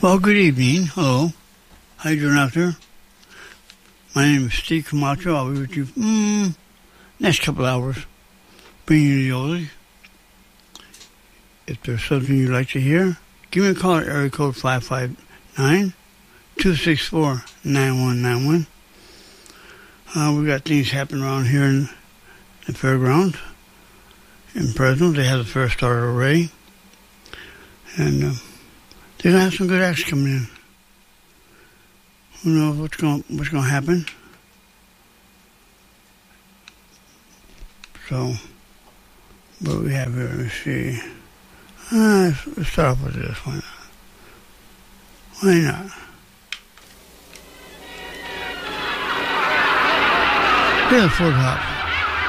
Well, good evening. Hello. How you doing out there? My name is Steve Camacho. I'll be with you next couple hours, bringing you the oldies. If there's something you'd like to hear, give me a call at area code 559-264-9191. We got things happening around here in the fairgrounds. In Fresno, they have the first starter array. And they're going to have some good acts coming in. Who knows what's going to happen? So, what we have here, let's see. Let's start off with this one. Why not? Here's the Ford Hops.